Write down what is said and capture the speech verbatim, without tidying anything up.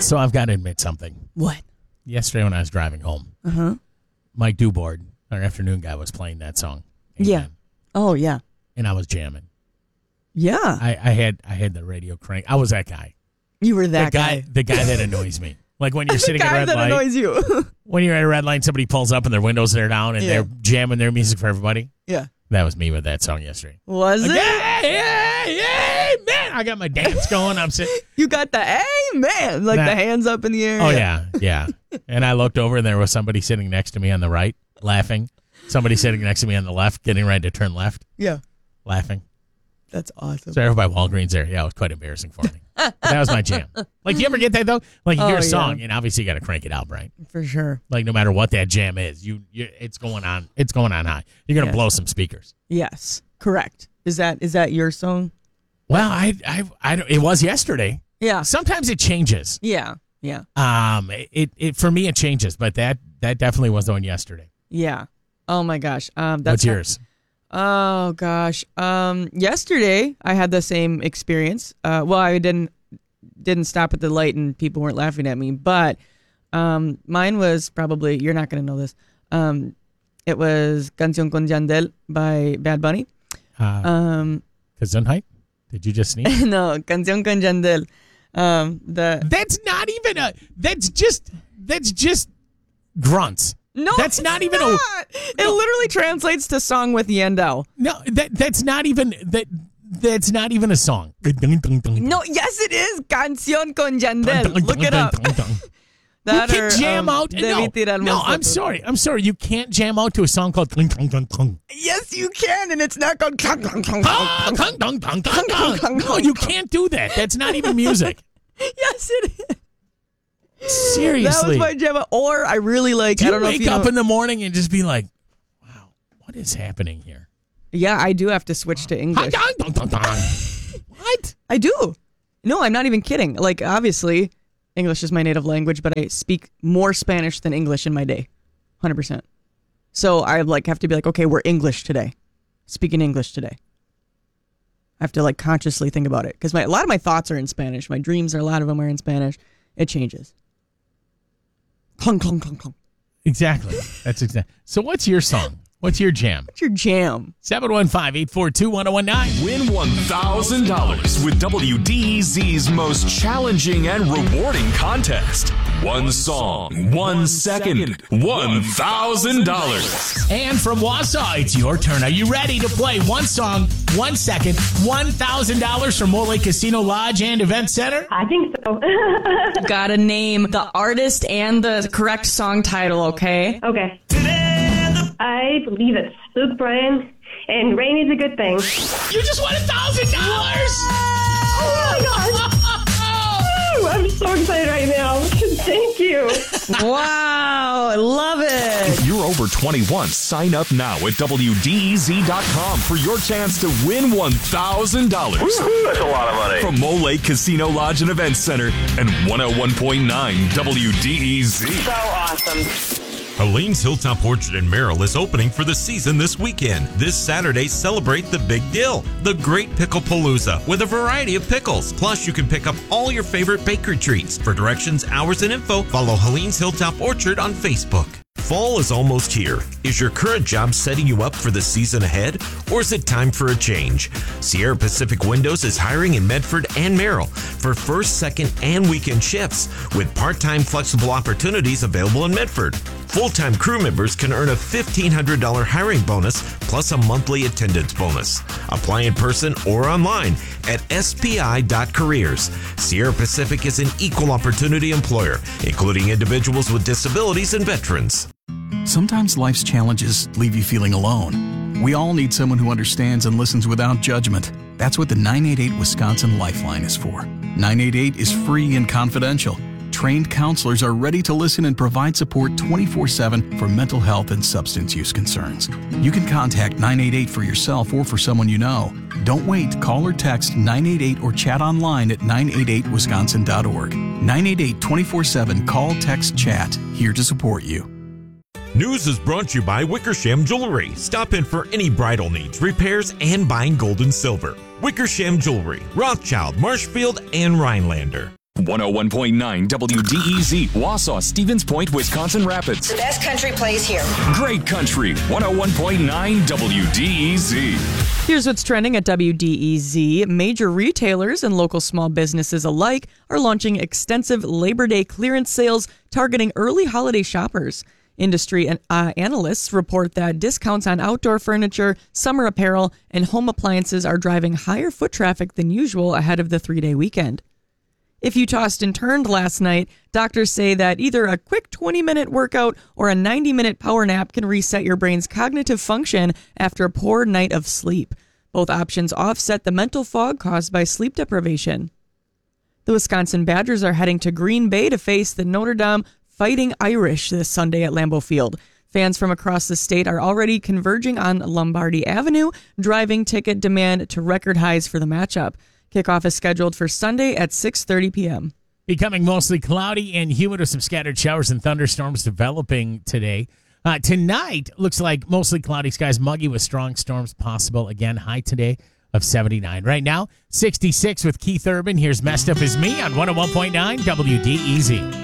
So I've got to admit something. What? Yesterday when I was driving home, Uh-huh. Mike Dubord, our afternoon guy, was playing that song. Amen. Yeah. Oh, yeah. And I was jamming. Yeah. I, I had I had the radio crank. I was that guy. You were that the guy, guy. The guy that annoys me. Like when you're sitting the at a guy red that light. annoys you. When you're at a red light, somebody pulls up and their windows are down and Yeah. they're jamming their music for everybody. Yeah. That was me with that song yesterday. Was Like, it? yeah, yeah, yeah, man. I got my dance going. I'm sitting. You got the amen, like That- the hands up in the air. Oh, yeah, yeah. And I looked over and there was somebody sitting next to me on the right, laughing. Somebody sitting next to me on the left, getting ready to turn left, Yeah. laughing. That's awesome. So over by Walgreens there. Yeah, it was quite embarrassing for me. But that was my jam. Like, do you ever get that, though? Like, you Oh, hear a yeah. song, and obviously you got to crank it out, right? For sure. Like, no matter what that jam is, you, you it's going on. It's going on high. You're going to Yes. blow some speakers. Yes. Correct. Is that is that your song? Well, I, I, I, don't- it was yesterday. Yeah. Sometimes it changes. Yeah. Yeah. Um, it, it for me it changes, but that that definitely was the one yesterday. Yeah. Oh my gosh. Um that's What's yours? Oh gosh. Um yesterday I had the same experience. Uh well, I didn't didn't stop at the light and people weren't laughing at me, but um mine was probably, you're not going to know this. Um it was Canción con Yandel by Bad Bunny. Uh, Um Gesundheit? Did you just sneeze? no, Canción con Yandel. Um the That's not even a. That's just. That's just grunts. No, That's it's not even a- not. It literally translates to song with Yandel. No, that that's not even that. That's not even a song. No, yes it is. Canción con Yandel. Look it up. You That can or, jam um, out. Debí No, tirar no, más I'm fotos. sorry. I'm sorry. You can't jam out to a song called. Yes, you can, and it's not going. Ah, tung, tung, tung, tung, tung. No, you can't do that. That's not even music. Yes, it is. Seriously. That was my jam. Or I really like. Do I you don't know wake if you up know, in the morning and just be like, wow, what is happening here? Yeah, I do have to switch to English. What? I do. No, I'm not even kidding. Like, obviously, English is my native language, but I speak more Spanish than English in my day, one hundred percent. So I like have to be like, okay, we're English today, speaking English today. I have to like consciously think about it because my a lot of my thoughts are in Spanish. My dreams are a lot of them are in Spanish. It changes. Clunk, clunk, clunk, clunk. Exactly. That's exactly. So what's your song? What's your jam? What's your jam? seven one five, eight four two, one oh one nine. Win one thousand dollars with W D E Z's most challenging and rewarding contest. One song, one second, one thousand dollars. And from Wausau, it's your turn. Are you ready to play one song, one second, one thousand dollars from Mole Casino Lodge and Event Center? I think so. Gotta name the artist and the correct song title, okay? Okay. I believe it's Luke Bryan, and rain is a good thing. You just won one thousand dollars! Oh my gosh! I'm so excited right now. Thank you. Wow, I love it. If you're over twenty-one, sign up now at W D E Z dot com for your chance to win one thousand dollars. That's a lot of money. From Mole Casino Lodge and Event Center and one oh one point nine W D E Z. So awesome. Helene's Hilltop Orchard in Merrill is opening for the season this weekend. This Saturday, celebrate the big deal, the Great Pickle Palooza, with a variety of pickles. Plus, you can pick up all your favorite bakery treats. For directions, hours, and info, follow Helene's Hilltop Orchard on Facebook. Fall is almost here. Is your current job setting you up for the season ahead, or is it time for a change? Sierra Pacific Windows is hiring in Medford and Merrill for first, second, and weekend shifts with part-time flexible opportunities available in Medford. Full-time crew members can earn a fifteen hundred dollars hiring bonus plus a monthly attendance bonus. Apply in person or online at S P I dot careers. Sierra Pacific is an equal opportunity employer, including individuals with disabilities and veterans. Sometimes life's challenges leave you feeling alone. We all need someone who understands and listens without judgment. That's what the nine eight eight Wisconsin Lifeline is for. nine eight eight is free and confidential. Trained counselors are ready to listen and provide support twenty-four seven for mental health and substance use concerns. You can contact nine eight eight for yourself or for someone you know. Don't wait. Call or text nine eight eight or chat online at nine eight eight wisconsin dot org. nine eight eight, twenty-four seven, call, text, chat. Here to support you. News is brought to you by Wickersham Jewelry. Stop in for any bridal needs, repairs, and buying gold and silver. Wickersham Jewelry, Rothschild, Marshfield, and Rhinelander. one oh one point nine W D E Z, Wausau, Stevens Point, Wisconsin Rapids. The best country plays here. Great Country, one oh one point nine W D E Z. Here's what's trending at W D E Z. Major retailers and local small businesses alike are launching extensive Labor Day clearance sales targeting early holiday shoppers. Industry and uh, analysts report that discounts on outdoor furniture, summer apparel, and home appliances are driving higher foot traffic than usual ahead of the three-day weekend. If you tossed and turned last night, doctors say that either a quick twenty-minute workout or a ninety-minute power nap can reset your brain's cognitive function after a poor night of sleep. Both options offset the mental fog caused by sleep deprivation. The Wisconsin Badgers are heading to Green Bay to face the Notre Dame Fighting Irish this Sunday at Lambeau Field. Fans from across the state are already converging on Lombardi Avenue, driving ticket demand to record highs for the matchup. Kickoff is scheduled for Sunday at six thirty p.m. Becoming mostly cloudy and humid with some scattered showers and thunderstorms developing today. Uh, tonight, looks like mostly cloudy skies, muggy with strong storms possible. Again, high today of seventy-nine. Right now, sixty-six with Keith Urban. Here's Messed Up As Me on one oh one point nine W D E Z.